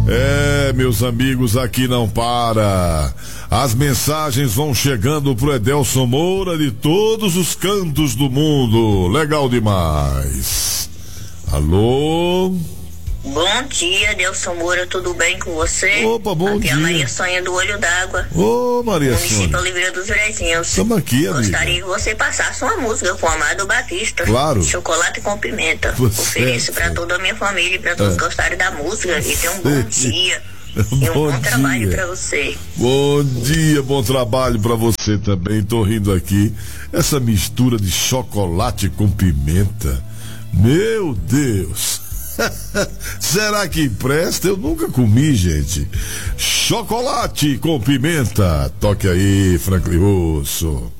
Meus amigos, aqui não para. As mensagens vão chegando pro Edelson Moura de todos os cantos do mundo. Legal demais. Alô? Bom dia, Edelson Moura, tudo bem com você? Opa, bom aqui dia. É a Maria Sônia do Olho d'Água. Ô, Maria Sônia. Município Oliveira dos Brezinhos. Estamos aqui, amiga. Gostaria que você passasse uma música com o Amado Batista. Claro. Chocolate com pimenta. Ofereço para toda a minha família e para todos gostarem da música. E tenham um bom dia. E um bom trabalho para você. Bom dia, bom trabalho para você também. Tô rindo aqui. Essa mistura de chocolate com pimenta. Meu Deus. Será que presta? Eu nunca comi, gente. Chocolate com pimenta. Toque aí, Franklin Russo.